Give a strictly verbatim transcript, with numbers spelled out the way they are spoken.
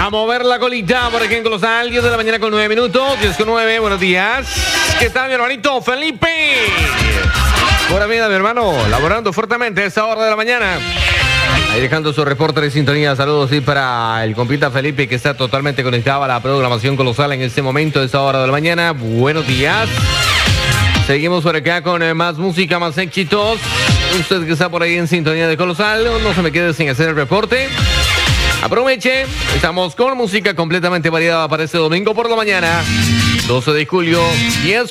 A mover la colita por aquí en Colosal, diez de la mañana con nueve minutos, diez con nueve, buenos días. ¿Qué tal, mi hermanito Felipe? Buena vida, mi hermano, laborando fuertemente a esta hora de la mañana. Ahí dejando su reporte de sintonía. Saludos sí para el compita Felipe, que está totalmente conectado a la programación Colosal en este momento, a esta hora de la mañana. Buenos días. Seguimos por acá con eh, más música, más éxitos. Usted que está por ahí en sintonía de Colosal, no se me quede sin hacer el reporte. Aproveche, estamos con música completamente variada para este domingo por la mañana, doce de julio, diez